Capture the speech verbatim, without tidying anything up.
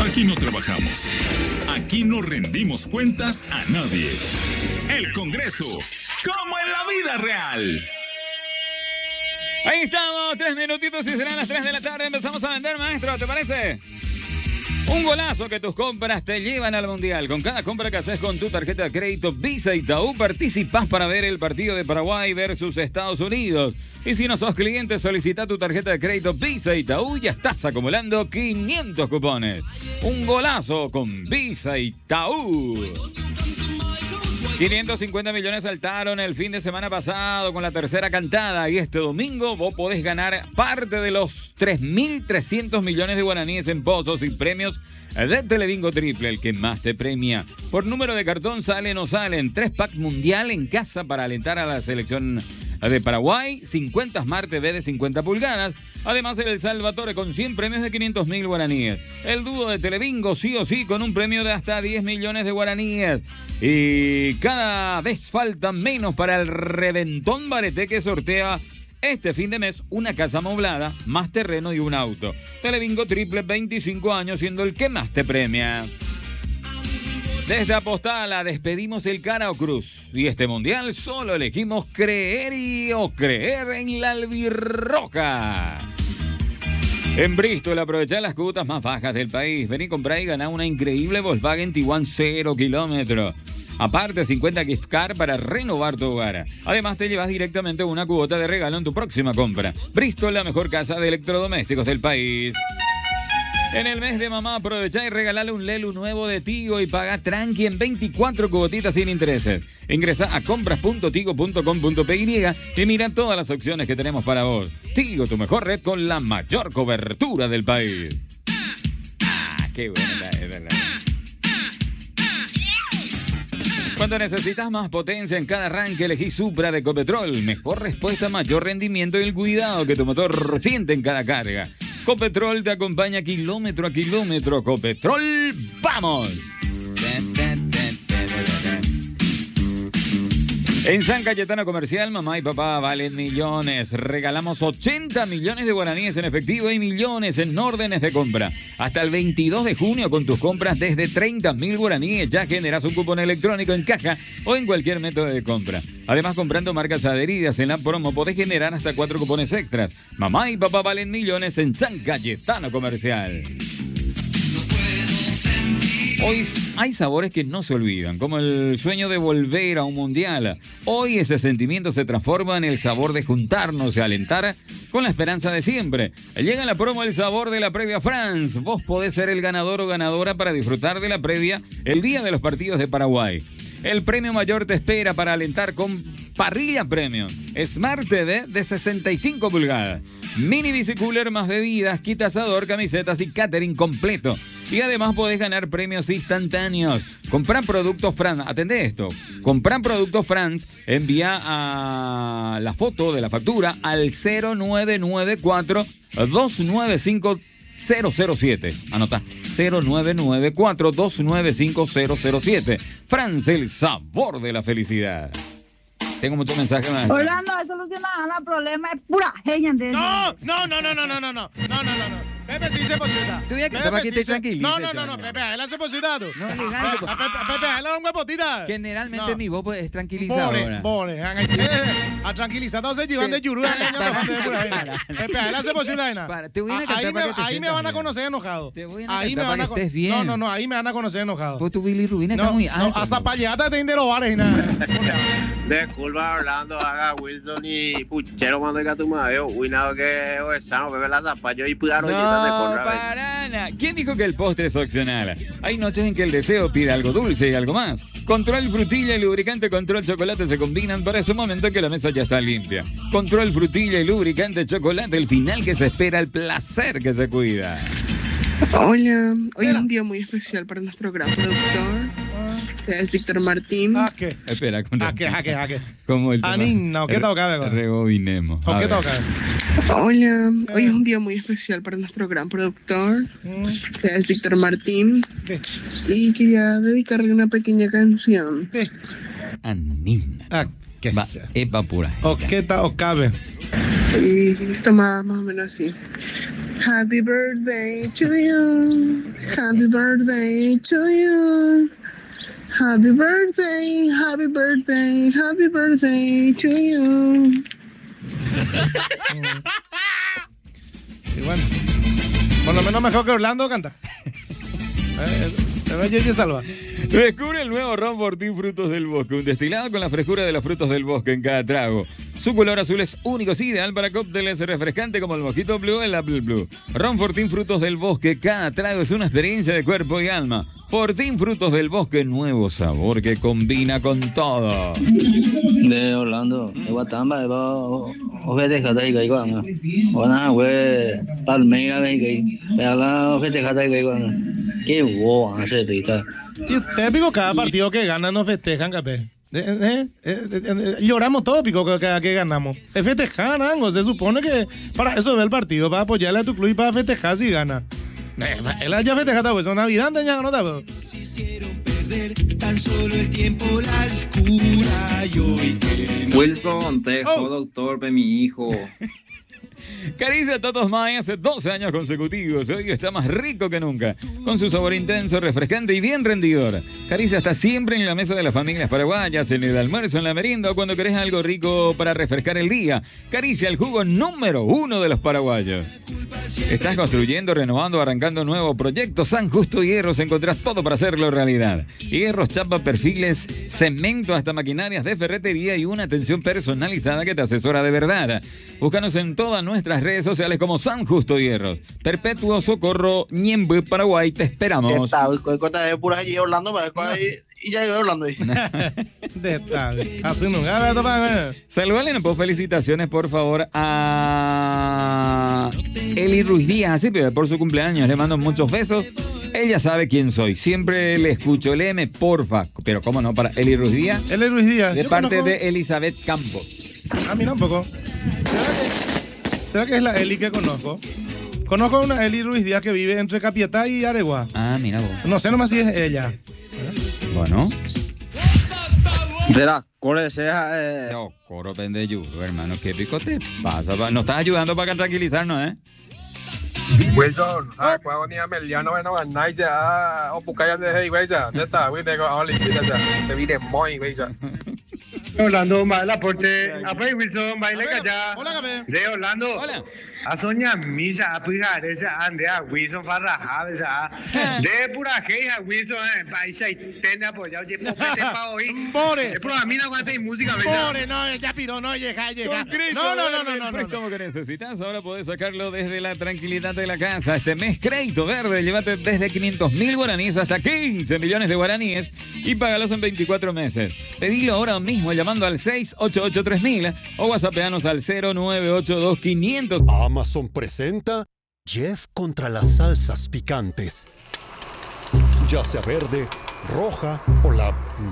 Aquí no trabajamos. Aquí no rendimos cuentas a nadie. El Congreso, como en la vida real. Ahí estamos, tres minutitos y serán las tres de la tarde. Empezamos a vender, maestro, ¿te parece? Un golazo que tus compras te llevan al Mundial. Con cada compra que haces con tu tarjeta de crédito Visa Itaú, participás para ver el partido de Paraguay versus Estados Unidos. Y si no sos cliente, solicita tu tarjeta de crédito Visa Itaú y ya estás acumulando quinientos cupones. Un golazo con Visa Itaú. quinientos cincuenta millones saltaron el fin de semana pasado con la tercera cantada y este domingo vos podés ganar parte de los tres mil trescientos millones de guaraníes en pozos y premios de Telebingo Triple, el que más te premia. Por número de cartón salen o salen tres packs mundial en casa para alentar a la selección de Paraguay, cincuenta Smart T V de cincuenta pulgadas, además el Salvatore con cien premios de quinientos mil guaraníes. El dúo de Telebingo sí o sí con un premio de hasta diez millones de guaraníes. Y cada vez falta menos para el reventón Bareté que sortea este fin de mes una casa amoblada, más terreno y un auto. Telebingo Triple, veinticinco años siendo el que más te premia. Desde Apostala despedimos el cara o cruz. Y este mundial solo elegimos creer y o creer en la albirroja. En Bristol aprovechá las cuotas más bajas del país. Vení, comprá y ganá una increíble Volkswagen Tiguan cero kilómetros. Aparte, cincuenta gift card para renovar tu hogar. Además, te llevas directamente una cuota de regalo en tu próxima compra. Bristol, la mejor casa de electrodomésticos del país. En el mes de mamá, aprovechá y regalale un Lelu nuevo de Tigo y paga tranqui en veinticuatro cuotitas sin intereses. Ingresa a compras punto tigo punto com punto pe y mira todas las opciones que tenemos para vos. Tigo, tu mejor red con la mayor cobertura del país. Ah, qué buena es, ¿verdad? Cuando necesitas más potencia en cada arranque, elegí Supra de Copetrol. Mejor respuesta, mayor rendimiento y el cuidado que tu motor siente en cada carga. Copetrol te acompaña kilómetro a kilómetro. Copetrol, ¡vamos! En San Cayetano Comercial, mamá y papá valen millones. Regalamos ochenta millones de guaraníes en efectivo y millones en órdenes de compra. Hasta el veintidós de junio con tus compras desde treinta mil guaraníes ya generas un cupón electrónico en caja o en cualquier método de compra. Además, comprando marcas adheridas en la promo podés generar hasta cuatro cupones extras. Mamá y papá valen millones en San Cayetano Comercial. Hoy hay sabores que no se olvidan, como el sueño de volver a un mundial. Hoy ese sentimiento se transforma en el sabor de juntarnos y alentar con la esperanza de siempre. Llega la promo El Sabor de la Previa France. Vos podés ser el ganador o ganadora para disfrutar de la previa el día de los partidos de Paraguay. El premio mayor te espera para alentar con parrilla premium, Smart T V de sesenta y cinco pulgadas, mini bicicooler más bebidas, kit asador, camisetas y catering completo. Y además podés ganar premios instantáneos. Comprá productos France, atendé esto. Comprá productos France, envía a la foto de la factura al cero nueve nueve cuatro dos nueve cinco cero cero siete. Anota, cero nueve nueve cuatro dos nueve cinco cero cero siete. France, el sabor de la felicidad. Tengo muchos mensajes más. Orlando, es solucionada, el problema es pura gente. No, no, no, no, no, no, no, no, no, no, no. Pepe sí se posibilidad. Tú ya que estaba aquí, te tranquilo. No, no, no, no, Pepe, él hace posibilidad. No, legal. Pepe, él da un huepotita. Generalmente mi voz es tranquilizadora. Bore, bore. A tranquilizado se llevan de yurú. Pepe, él hace posibilidad. Te voy a cantar para que te ahí me van a conocer enojado. Te voy a cantar para que estés bien. No, no, no, ahí me van a conocer enojado. Pues tu bilirrubina está muy alta. No, a zapallata te indero bares y nada. Disculpa, Orlando, haga Wilson y puchero cuando diga tu madre. Uy, nada que o sano, bebe la zapallo y pudaro. No, para nada. ¿Quién dijo que el postre es opcional? Hay noches en que el deseo pide algo dulce y algo más. Control Frutilla y lubricante Control Chocolate se combinan para ese momento en que la mesa ya está limpia. Control Frutilla y lubricante Chocolate, el final que se espera, el placer que se cuida. Hola, hoy es un día muy especial para nuestro gran productor. Es Víctor Martín. ¿A qué? Espera, con ¿A qué? ¿A qué? ¿A qué? Como el Anino, ¿qué toca? Rebobinemos. ¿O qué toca? Hola, hoy es un día muy especial para nuestro gran productor. Es Víctor Martín. Sí. Y quería dedicarle una pequeña canción. Sí. Anina. Ah, ¿Qué Va, sea? epa pura. O queta o cabe. Y esto más, más o menos así. Happy birthday to you. Happy birthday to you. Happy birthday, happy birthday, happy birthday to you. Y bueno, por lo menos mejor que Orlando canta. Eh, Pero es Yeye Salva. Descubre el nuevo Ron Fortín Frutos del Bosque, un destilado con la frescura de los frutos del bosque en cada trago. Su color azul es único, sí, ideal para cócteles refrescante como el Mojito Blue o el Apple Blue. Ron Fortín Frutos del Bosque, cada trago es una experiencia de cuerpo y alma. Fortín Frutos del Bosque, nuevo sabor que combina con todo. De Orlando, de Guatamba, de o festejata y caigo, ¿no? O nada, güey, palmeira de que, pero la festejata y caigo, ¿no? Qué boa, hace rita. Y usted, pico, cada partido que gana nos festejan, capé. Eh, eh, eh, eh, eh, lloramos todo, pico, cada que ganamos. Es festejar, ¿no? Se supone que para eso ve el partido, para apoyarle a tu club y para festejar si gana. Eh, él ya festejado, pues, son Navidad, ya no está, tan solo el tiempo las cura y hoy que no. Wilson, te dejó Oh. doctor, pe mi hijo. Caricia Totos May hace doce años consecutivos. Hoy está más rico que nunca. Con su sabor intenso, refrescante y bien rendidor. Caricia está siempre en la mesa de las familias paraguayas, en el almuerzo, en la merienda o cuando querés algo rico para refrescar el día. Caricia, el jugo número uno de los paraguayos. Estás construyendo, renovando, arrancando un nuevo proyecto. San Justo Hierros, encontrás todo para hacerlo realidad. Hierros, chapa, perfiles, cemento, hasta maquinarias de ferretería y una atención personalizada que te asesora de verdad. Búscanos en todas nuestras redes sociales como San Justo Hierros. Perpetuo Socorro, Ñembe, Paraguay, te esperamos. de pura allí Orlando, y ya llegué Orlando. De esta, así no. A ver, toma, Saludale, pues, felicitaciones, por favor, a Eli Ruiz Díaz, así, pero por su cumpleaños. Le mando muchos besos. Ella sabe quién soy. Siempre le escucho. Léeme, porfa. Pero, ¿cómo no? Para Eli Ruiz Díaz. Eli Ruiz Díaz. De Yo parte conozco... de Elizabeth Campos. Ah, mira un poco. ¿Será que, ¿Será que es la Eli que conozco? Conozco a una Eli Ruiz Díaz que vive entre Capiatá y Areguá. Ah, mira vos. No sé nomás si es ella. Bueno. Será, corre, sea. Eh... Yo, coro pendeyudo, hermano. Qué rico te pasa. Nos estás ayudando para tranquilizarnos, ¿eh? Wilson, ah, cuando ni a Meliano no van a ir a Opucaya de hey, güey, ya, neta, güey, tengo a Oli, ya, te vine muy, güey, ya. Orlando, va el aporte. Apoy Wilson, baile allá. Hola, Capé. De Orlando. Hola. A Soña Misa, a Pijar, esa Andrea Wilson, Farraja, esa. De pura queja, Wilson, eh, paisa y tende apoyado, oye, popete pa' hoy. More. Es pura mina aguanta y música, ¿verdad? More, no, ya piró, no, llega, llega. Concreto, No, no, no, verde, no, el no, no. préstamo que necesitas, ahora podés sacarlo desde la tranquilidad de la casa. Este mes, crédito verde, llévate desde quinientos mil guaraníes hasta quince millones de guaraníes y págalos en veinticuatro meses. Pedilo ahora mismo llamando al seis ocho ocho tres mil o whatsappeanos al cero nueve ocho dos quinientos. Amazon presenta Jeff contra las salsas picantes. Ya sea verde, roja o la